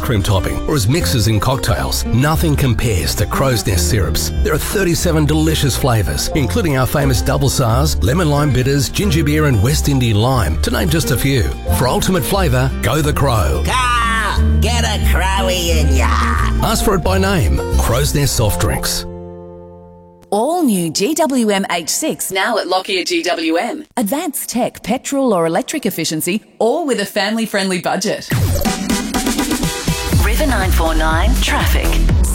cream topping or as mixes in cocktails, nothing compares to Crow's Nest syrups. There are 37 delicious flavours, including our famous double SARS, lemon lime bitters, ginger beer and West Indian lime, to name just a few. For ultimate flavour, go the Crow. Carl, get a Crowie in ya. Ask for it by name. Crow's Nest Soft Drinks. All new GWM H6 now at Lockyer GWM. Advanced tech, petrol or electric efficiency, all with a family-friendly budget. River 949 Traffic.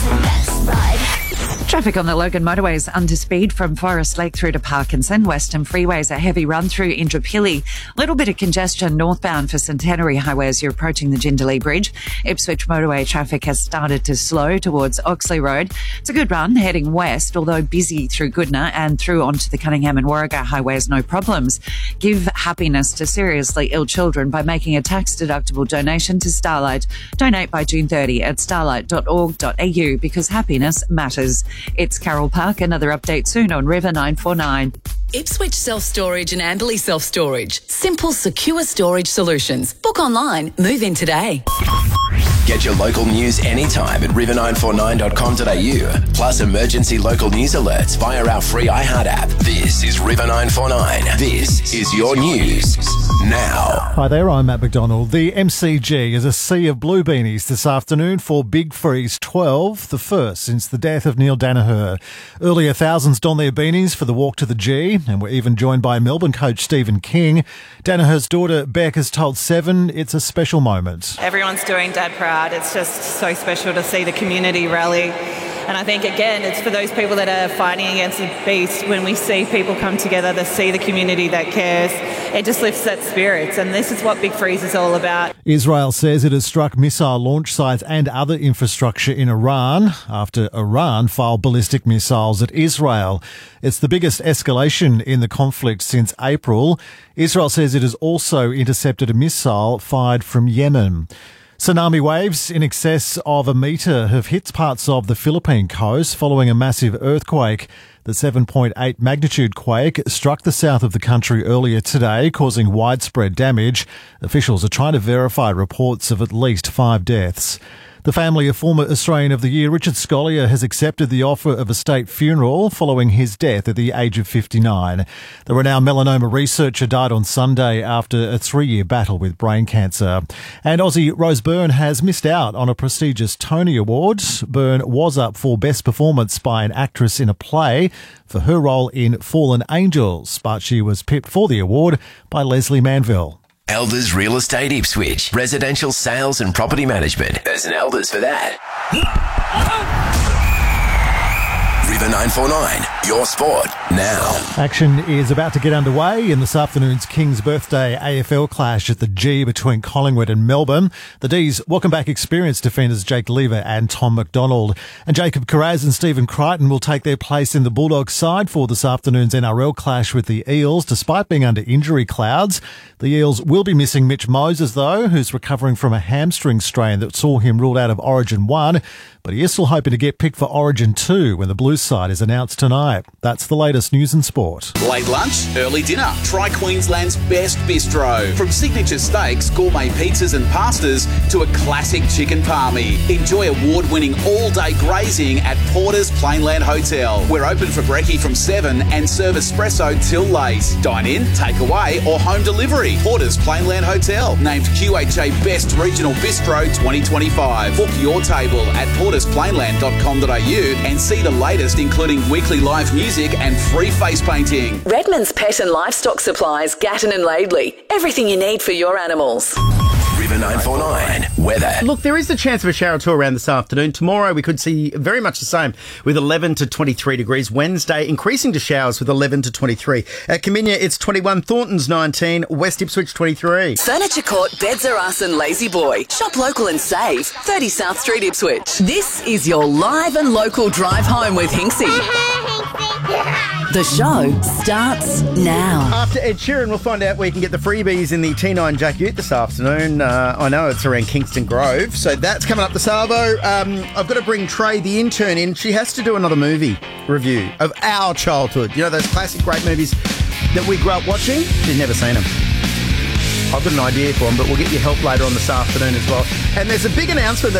Traffic on the Logan motorways under speed from Forest Lake through to Parkinson. Western freeways a heavy run through Indooroopilly. Little bit of congestion northbound for Centenary Highway as you're approaching the Jindalee Bridge. Ipswich motorway traffic has started to slow towards Oxley Road. It's a good run heading west, although busy through Goodna and through onto the Cunningham and Warragah highways, no problems. Give happiness to seriously ill children by making a tax-deductible donation to Starlight. Donate by June 30 at starlight.org.au because happiness matters. It's Carol Park. Another update soon on River 949. Ipswich Self-Storage and Amberley Self-Storage. Simple, secure storage solutions. Book online. Move in today. Get your local news anytime at river949.com.au. Plus emergency local news alerts via our free iHeart app. This is River 949. This is your news now. Hi there, I'm Matt McDonald. The MCG is a sea of blue beanies this afternoon for Big Freeze 12, the first since the death of Neil Danaher. Earlier, thousands donned their beanies for the walk to the G, and were even joined by Melbourne coach Stephen King. Danaher's daughter Beck has told Seven it's a special moment. Everyone's doing Dad proud. It's just so special to see the community rally. And I think, again, it's for those people that are fighting against the beast. When we see people come together to see the community that cares, it just lifts that spirits. And this is what Big Freeze is all about. Israel says it has struck missile launch sites and other infrastructure in Iran after Iran fired ballistic missiles at Israel. It's the biggest escalation in the conflict since April. Israel says it has also intercepted a missile fired from Yemen. Tsunami waves in excess of a metre have hit parts of the Philippine coast following a massive earthquake. The 7.8 magnitude quake struck the south of the country earlier today, causing widespread damage. Officials are trying to verify reports of at least 5 deaths. The family of former Australian of the Year Richard Scolyer has accepted the offer of a state funeral following his death at the age of 59. The renowned melanoma researcher died on Sunday after a 3-year battle with brain cancer. And Aussie Rose Byrne has missed out on a prestigious Tony Award. Byrne was up for Best Performance by an Actress in a Play for her role in Fallen Angels, but she was pipped for the award by Leslie Manville. Elders Real Estate Ipswich. Residential sales and property management. There's an Elders for that. River 949, your sport now. Action is about to get underway in this afternoon's King's Birthday AFL clash at the G between Collingwood and Melbourne. The D's welcome back experienced defenders Jake Lever and Tom McDonald. And Jacob Carraz and Stephen Crichton will take their place in the Bulldogs side for this afternoon's NRL clash with the Eels, despite being under injury clouds. The Eels will be missing Mitch Moses, though, who's recovering from a hamstring strain that saw him ruled out of Origin 1. But he is still hoping to get picked for Origin 2 when the Blues side is announced tonight. That's the latest news and sport. Late lunch, early dinner. Try Queensland's best bistro. From signature steaks, gourmet pizzas and pastas to a classic chicken palmy. Enjoy award-winning all-day grazing at Porter's Plainland Hotel. We're open for brekkie from 7 and serve espresso till late. Dine in, take away or home delivery. Porter's Plainland Hotel. Named QHA Best Regional Bistro 2025. Book your table at portersplainland.com.au and see the latest, including weekly live music and free face painting. Redmond's Pet and Livestock Supplies, Gatton and Laidley. Everything you need for your animals. River 949, weather. Look, there is the chance of a shower or two around this afternoon. Tomorrow we could see very much the same with 11 to 23 degrees. Wednesday increasing to showers with 11 to 23. At Caminia it's 21, Thornton's 19, West Ipswich 23. Furniture Court, Beds Are Us and Lazy Boy. Shop local and save. 30 South Street, Ipswich. This is your live and local drive home with Hinksy. The show starts now. After Ed Sheeran, we'll find out where you can get the freebies in the T9 Jack Ute this afternoon. I know it's around Kingston Grove, so that's coming up this arvo. I've got to bring Trey, the intern, in. She has to do another movie review of our childhood. You know, those classic great movies that we grew up watching? She's never seen them. I've got an idea for them, but we'll get your help later on this afternoon as well. And there's a big announcement that